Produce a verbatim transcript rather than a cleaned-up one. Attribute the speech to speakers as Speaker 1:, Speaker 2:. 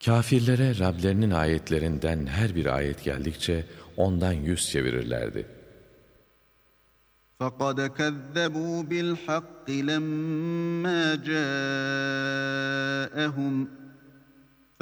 Speaker 1: Kafirlere Rablerinin ayetlerinden her bir ayet geldikçe ondan yüz çevirirlerdi.
Speaker 2: فَقَدْ كَذَّبُوا بِالْحَقِّ لَمَّا جَاءَهُمْ